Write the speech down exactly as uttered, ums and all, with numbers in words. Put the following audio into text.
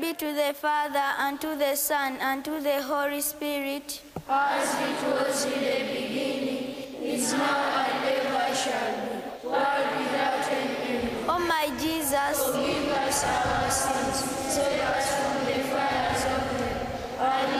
be to the Father, and to the Son, and to the Holy Spirit. As it was in the beginning, is now, and ever shall be, world without end. O my Jesus, forgive us our sins, save us